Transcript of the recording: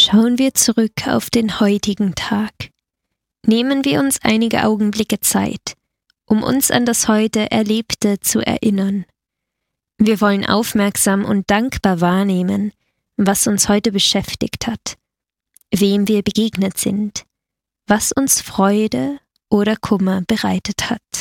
Schauen wir zurück auf den heutigen Tag. Nehmen wir uns einige Augenblicke Zeit, um uns an das heute Erlebte zu erinnern. Wir wollen aufmerksam und dankbar wahrnehmen, was uns heute beschäftigt hat, wem wir begegnet sind, was uns Freude oder Kummer bereitet hat.